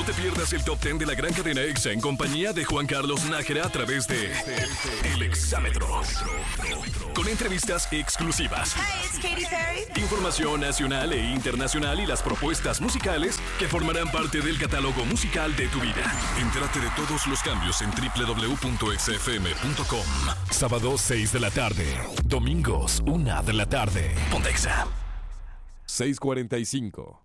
No te pierdas el Top 10 de la gran cadena EXA en compañía de Juan Carlos Nájera a través de El Exámetro. Con entrevistas exclusivas. Hi, it's Katy Perry. Información nacional e internacional y las propuestas musicales que formarán parte del catálogo musical de tu vida. Entérate de todos los cambios en www.exafm.com. Sábado 6 de la tarde. Domingos 1 de la tarde. Ponte EXA. 6:45.